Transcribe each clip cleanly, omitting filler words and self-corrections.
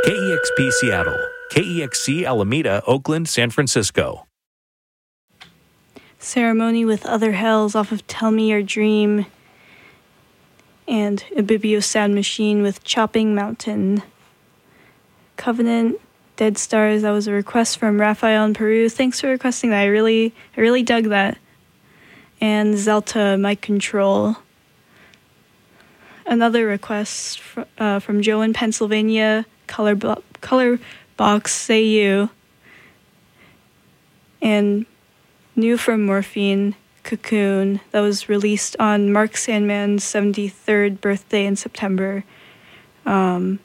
KEXP Seattle, KEXC Alameda, Oakland, San Francisco. Ceremony with Other Hells off of Tell Me Your Dream, and Ibibio Sound Machine with Chopping Mountain. Covenant, Dead Stars, that was a request from Raphael in Peru. Thanks for requesting that. I really dug that. And Zelta, Mic Control. Another request from Joe in Pennsylvania, Color Box, Say You. And new from Morphine, Cocoon, that was released on Mark Sandman's 73rd birthday in September. And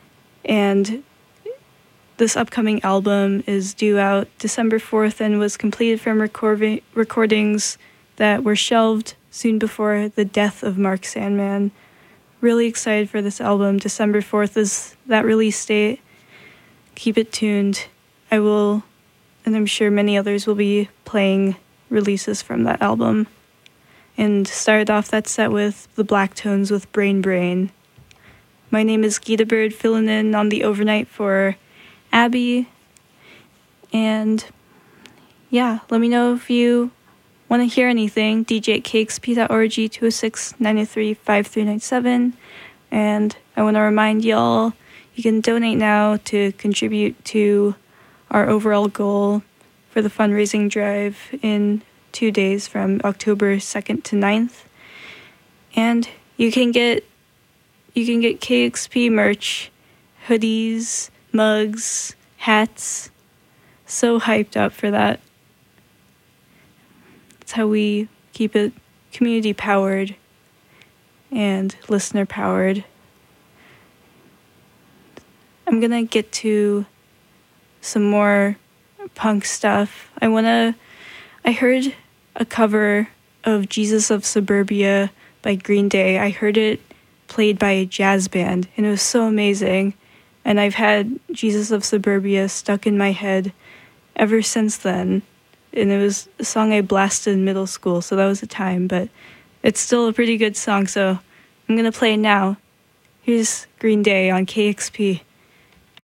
this upcoming album is due out December 4th and was completed from recordings that were shelved soon before the death of Mark Sandman. Really excited for this album. December 4th is that release date. Keep it tuned. I will, and I'm sure many others will be playing releases from that album. And started off that set with the Black Tones with Brain Brain. My name is Gita Bird, filling in on the overnight for Abby. And yeah, let me know if you want to hear anything. DJ at kexp.org, 206-903-5397. And I want to remind y'all, you can donate now to contribute to our overall goal for the fundraising drive in 2 days from October 2nd to 9th. And you can get KXP merch, hoodies, mugs, hats. So hyped up for that. That's how we keep it community powered and listener powered. I'm gonna get to some more punk stuff. I heard a cover of Jesus of Suburbia by Green Day. I heard it played by a jazz band, and it was so amazing. And I've had Jesus of Suburbia stuck in my head ever since then. And it was a song I blasted in middle school, so that was a time, but it's still a pretty good song, so I'm gonna play it now. Here's Green Day on KXP.